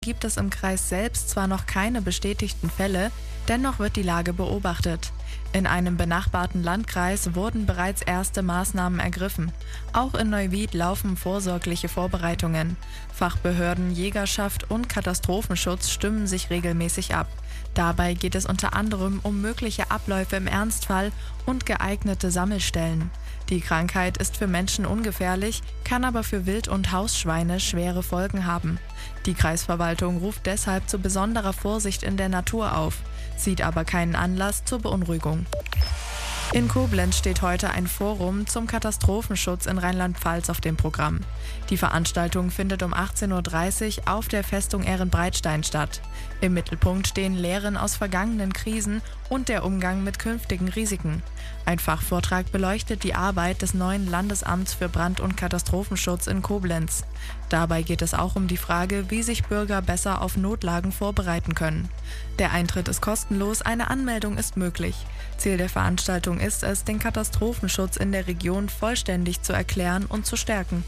Gibt es im Kreis selbst zwar noch keine bestätigten Fälle, dennoch wird die Lage beobachtet. In einem benachbarten Landkreis wurden bereits erste Maßnahmen ergriffen. Auch in Neuwied laufen vorsorgliche Vorbereitungen. Fachbehörden, Jägerschaft und Katastrophenschutz stimmen sich regelmäßig ab. Dabei geht es unter anderem um mögliche Abläufe im Ernstfall und geeignete Sammelstellen. Die Krankheit ist für Menschen ungefährlich, kann aber für Wild- und Hausschweine schwere Folgen haben. Die Kreisverwaltung ruft deshalb zu besonderer Vorsicht in der Natur auf, sieht aber keinen Anlass zur Beunruhigung. In Koblenz steht heute ein Forum zum Katastrophenschutz in Rheinland-Pfalz auf dem Programm. Die Veranstaltung findet um 18:30 Uhr auf der Festung Ehrenbreitstein statt. Im Mittelpunkt stehen Lehren aus vergangenen Krisen und der Umgang mit künftigen Risiken. Ein Fachvortrag beleuchtet die Arbeit des neuen Landesamts für Brand- und Katastrophenschutz in Koblenz. Dabei geht es auch um die Frage, wie sich Bürger besser auf Notlagen vorbereiten können. Der Eintritt ist kostenlos, eine Anmeldung ist möglich. Ziel der Veranstaltung ist es, den Katastrophenschutz in der Region vollständig zu erklären und zu stärken.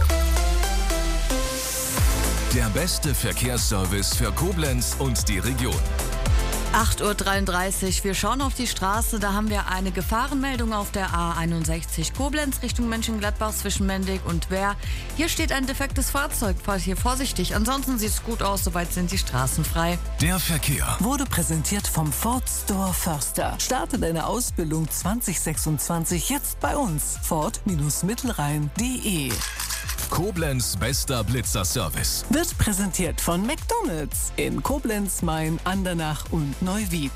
Der beste Verkehrsservice für Koblenz und die Region. 8:33 Uhr, wir schauen auf die Straße, da haben wir eine Gefahrenmeldung auf der A61 Koblenz Richtung Mönchengladbach zwischen Mendig und Wehr. Hier steht ein defektes Fahrzeug, fahrt hier vorsichtig, ansonsten sieht es gut aus, soweit sind die Straßen frei. Der Verkehr wurde präsentiert vom Ford Store Förster. Starte deine Ausbildung 2026 jetzt bei uns. Ford-Mittelrhein.de. Koblenz bester Blitzerservice. Wird präsentiert von McDonald's in Koblenz, Main, Andernach und Neuwied.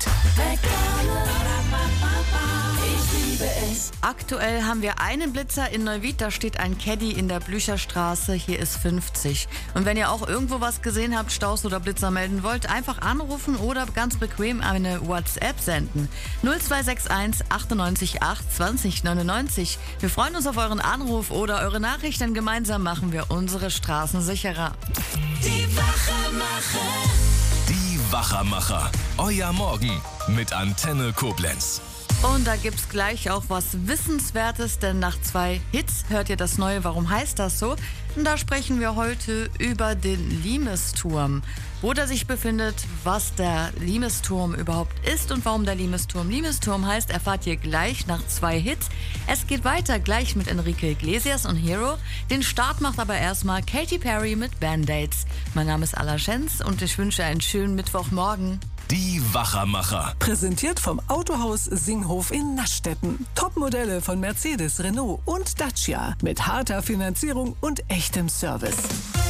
Ich liebe es. Aktuell haben wir einen Blitzer in Neuwied, da steht ein Caddy in der Blücherstraße, hier ist 50. Und wenn ihr auch irgendwo was gesehen habt, Staus oder Blitzer melden wollt, einfach anrufen oder ganz bequem eine WhatsApp senden. 0261 98 8 20 99. Wir freuen uns auf euren Anruf oder eure Nachricht, denn gemeinsam machen wir unsere Straßen sicherer. Die Wachermacher. Die Wachermacher. Euer Morgen mit Antenne Koblenz. Und da gibt's gleich auch was Wissenswertes, denn nach 2 Hits hört ihr das Neue Warum heißt das so? Und da sprechen wir heute über den Limesturm. Wo der sich befindet, was der Limesturm überhaupt ist und warum der Limesturm heißt, erfahrt ihr gleich nach 2 Hits. Es geht weiter gleich mit Enrique Iglesias und Hero. Den Start macht aber erstmal Katy Perry mit Band-Aids. Mein Name ist Alla Schenz und ich wünsche einen schönen Mittwochmorgen. Die Wachermacher. Präsentiert vom Autohaus Singhof in Naschstetten. Topmodelle von Mercedes, Renault und Dacia. Mit harter Finanzierung und echtem Service.